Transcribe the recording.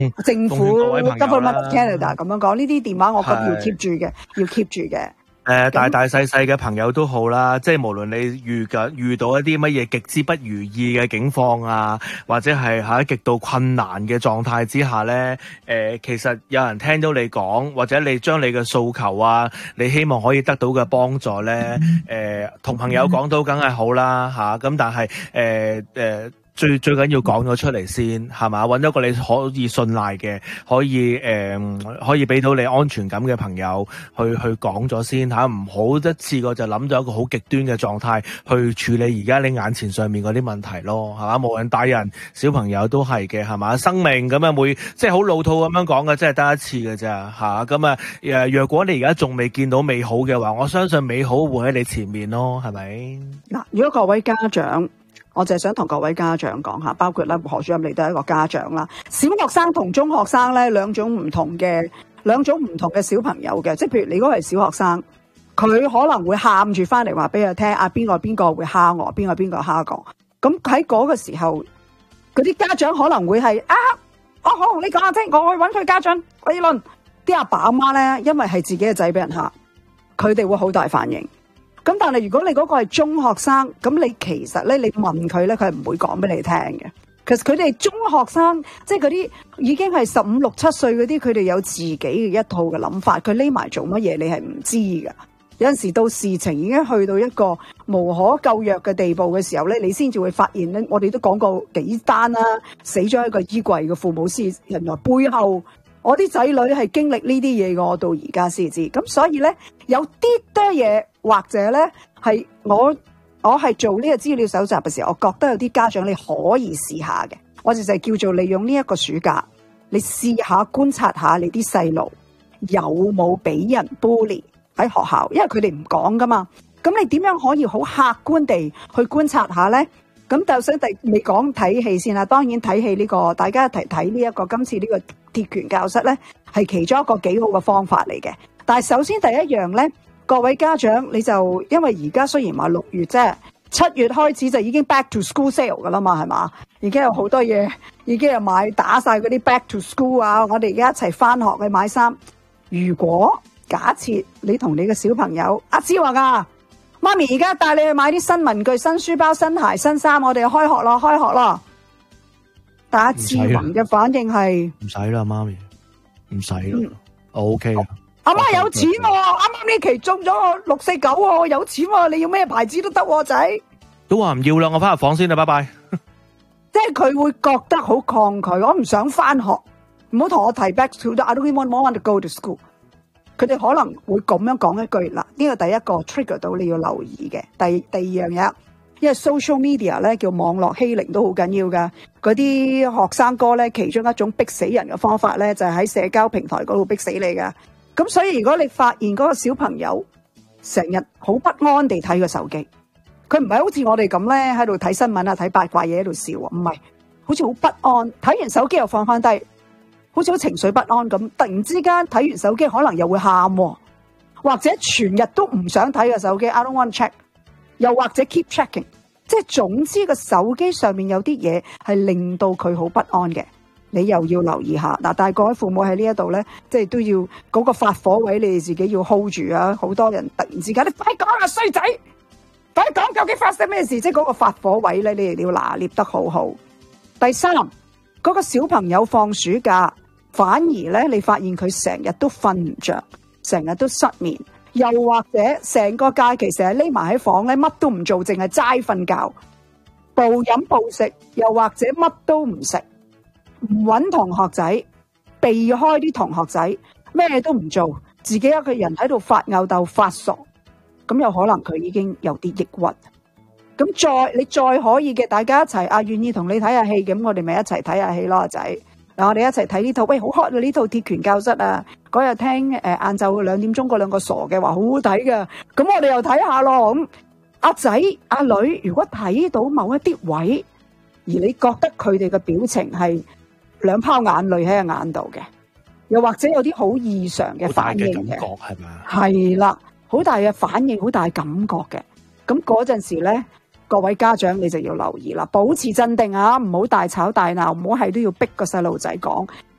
政府各位朋友 Government 啦 of Canada 咁樣講，呢啲電話我覺得要 keep 住嘅，要 keep 住嘅。 大大細細嘅朋友都好啦，即係無論你遇到一啲乜嘢極之不如意嘅境況啊，或者係喺極度困難嘅狀態之下咧，其實有人聽到你講，或者你將你嘅訴求啊，你希望可以得到嘅幫助咧，同朋友講到梗係好啦嚇，咁但係最緊要講咗出嚟先，係嘛？揾一個你可以信賴嘅，可以俾到你安全感嘅朋友去講咗先嚇，唔好一次過就諗到一個好極端嘅狀態去處理而家你眼前上面嗰啲問題咯，係嘛？無論大人小朋友都係嘅，係嘛？生命咁樣即係好老套咁樣講嘅，即係得一次嘅咋嚇。咁啊若果你而家仲未見到美好嘅話，我相信美好會喺你前面咯，係咪？ 嗱，如果各位家長，我就係想同各位家長講下，包括咧何主任你都係一個家長啦。小學生同中學生咧兩種唔同嘅小朋友嘅，即係譬如你如果係小學生，佢可能會喊住翻嚟話俾佢聽啊，邊個會蝦我，邊個蝦我。咁喺嗰個時候，嗰啲家長可能會係我同你講下聽，我去揾佢家長理論。啲阿爸阿媽咧，因為係自己嘅仔俾人蝦，佢哋會好大反應。咁但係如果你嗰個係中學生，咁你其實咧，你問佢咧，佢係唔會講俾你聽嘅。其實佢哋中學生，即係嗰啲已經係15、16、17歲嗰啲，佢哋有自己嘅一套嘅諗法，佢匿埋做乜嘢，你係唔知噶。有陣時到事情已經去到一個無可救藥嘅地步嘅時候咧，你先至會發現咧。我哋都講過幾單啦，死咗喺個衣櫃嘅父母先，原來背後我啲仔女係經歷呢啲嘢嘅，我到而家先知。咁所以咧，有啲多嘢。或者咧係我係做呢個資料搜集嘅時候，我覺得有啲家長你可以試下嘅。我就係叫做利用呢一個暑假，你試下觀察下你啲細路有冇俾人 bully 喺學校，因為佢哋唔講噶嘛。咁你點樣可以好客觀地去觀察下咧？咁就想未講睇戲先啦。當然睇戲呢個大家一齊睇呢一個今次呢個鐵拳教室咧，係其中一個幾好嘅方法嚟嘅。但係首先第一樣咧。各位家長，你就因為而家雖然話6月啫，7月開始就已經 back to school sale 噶啦嘛，係嘛？已經有好多嘢，已經係打晒嗰啲 back to school 啊！我哋而家一齊翻學去買衫。如果假設你同你嘅小朋友阿志話啊，媽咪而家帶你去買啲新文具、新書包、新鞋、新衫，我哋開學咯。但阿志宏嘅反應係唔使啦，媽咪唔使啦，OK 啦。阿媽有錢喎，啱啱呢期中咗649喎，有錢喎，你要咩牌子都得，仔。 都話唔要啦，我翻入房先啦，拜拜。 即係佢會覺得好抗拒，我唔想翻學，唔好同我提 back to the I don't even want to go to school。佢哋可能會咁樣講一句嗱，呢個第一個 trigger 到你要留意嘅。第二樣嘢，因為 social media 咧叫網絡欺凌都好緊要噶，嗰啲學生哥咧其中一種逼死人嘅方法咧就係喺社交平台嗰度逼死你噶。咁所以如果你發現嗰個小朋友成日好不安地睇個手機，佢唔係好似我哋咁咧喺度睇新聞啊、睇八卦嘢喺度笑啊，唔係，好似好不安，睇完手機又放翻低，好似好情緒不安咁。突然之間睇完手機可能又會喊，或者全日都唔想睇個手機 I don't want to check， 又或者 keep checking， 即係總之個手機上面有啲嘢係令到佢好不安嘅。你又要留意下嗱，但係各位父母喺呢一度咧，即係都要嗰個發火位，你哋自己要 hold 住啊！好多人突然之間，你快講啊衰仔，快講究竟發生咩事？即係嗰個發火位咧，你哋要拿捏得好好。第三，嗰個小朋友放暑假，反而咧你發現佢成日都瞓唔着，成日都失眠，又或者成個假期成日匿埋喺房咧，乜都唔做，淨係齋瞓覺，暴飲暴食，又或者乜都唔食。唔揾同學仔，避開啲同學仔，咩都唔做，自己一個人喺度發吽竇發傻，咁有可能佢已經有啲抑鬱。咁你再可以嘅，大家一齊願意同你睇下戲，咁我哋咪一齊睇下戲咯，仔。嗱，我哋一齊睇呢套，喂，好 hot 啊！呢套鐵拳教室啊，嗰日聽晏晝2點鐘嗰兩個傻嘅話好好睇㗎，咁我哋又睇下咯。咁阿仔阿女，如果睇到某一啲位，而你覺得佢哋嘅表情係兩泡眼淚喺個眼度嘅，又或者有啲好異常嘅反應嘅， 係咪？ 係啦，好大嘅反應，好大感覺嘅。咁嗰陣時咧，各位家長你就要留意啦，保持鎮定啊，唔好大吵大鬧，唔好係都要逼個細路仔講，